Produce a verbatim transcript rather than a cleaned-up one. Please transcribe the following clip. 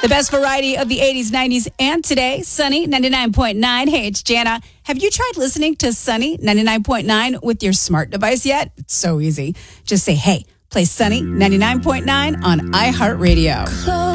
The best variety of the eighties, nineties, and today. Sunny ninety-nine point nine. Hey, it's Jana. Have you tried listening to Sunny ninety-nine point nine with your smart device yet? It's so easy. Just say, hey, play Sunny ninety-nine point nine on iHeartRadio.